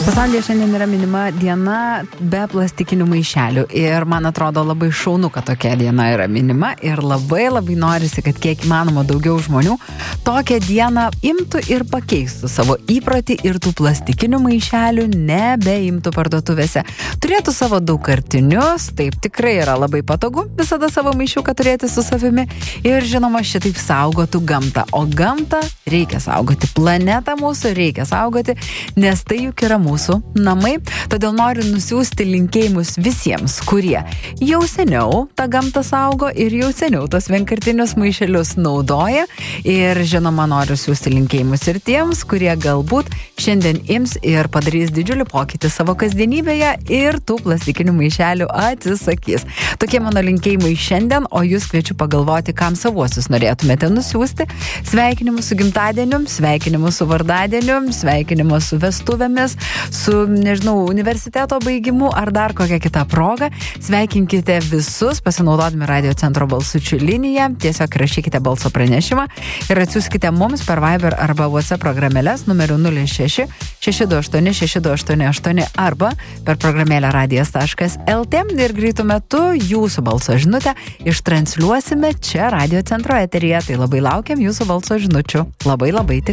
Pasaulyje šiandien yra minima diena be plastikinių maišelių ir man atrodo labai šaunu, kad tokia diena yra minima ir labai norisi, kad kiek įmanoma daugiau žmonių tokią dieną imtų ir pakeistų savo įprotį ir tų plastikinių maišelių nebeimtų parduotuvėse. Turėtų savo daugkartinius, taip tikrai yra labai patogu visada savo maišiuką turėti su savimi ir žinoma šitaip saugotų gamtą. O gamtą reikia saugoti, planetą mūsų reikia saugoti, nes tai juk yra mūsų namai, todėl noriu nusiųsti linkėjimus visiems, kurie jau seniau tą gamtą saugo ir jau seniau tos vienkartinius maišelius naudoja ir žinoma noriu siųsti linkėjimus ir tiems, kurie galbūt šiandien ims ir padarys didžiulį pokytį savo kasdienybėje ir tų plastikinių maišelių atsisakys. Tokie mano linkėjimai šiandien, o jūs kviečiu pagalvoti, kam savuosius norėtumėte nusiųsti. Sveikinimus su gimtadieniu, sveikinimus su vardadieniu, sveikinimus su vestuvėmis, su, nežinau, universiteto baigimu ar dar kokią kitą progą. Sveikinkite visus, pasinaudodami Radio Centro balsučių liniją, tiesiog rašykite balso pranešimą ir atsiųskite mums per Viber arba WhatsApp programėlės numeriu 06 628 6288 arba per programėlę radijas.lt ir greitų metu jūsų balso žinutę ištransliuosime čia Radio Centro eteryje. Tai labai laukiam jūsų balso žinučių. Labai tik.